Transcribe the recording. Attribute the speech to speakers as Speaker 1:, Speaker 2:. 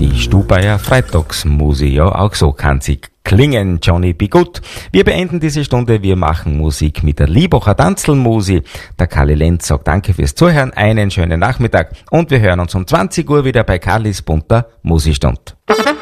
Speaker 1: Die Stubaier Freitagsmusik, ja, auch so kann sie klingen, Johnny B. Good. Wir beenden diese Stunde, wir machen Musik mit der Liebacher Tanzelmusik. Der Karli Lenz sagt danke fürs Zuhören, einen schönen Nachmittag und wir hören uns um 20 Uhr wieder bei Karlis bunter Musikstund.